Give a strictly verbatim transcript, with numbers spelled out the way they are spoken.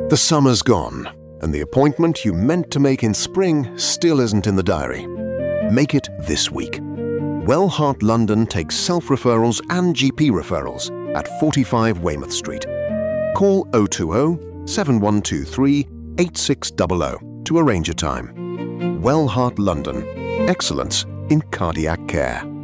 The summer's gone, and the appointment you meant to make in spring still isn't in the diary. Make it this week. Wellheart London takes self-referrals and G P referrals at forty-five Weymouth Street. Call oh two oh, seven one two three, eight six zero zero to arrange a time. Wellheart London. Excellence in cardiac care.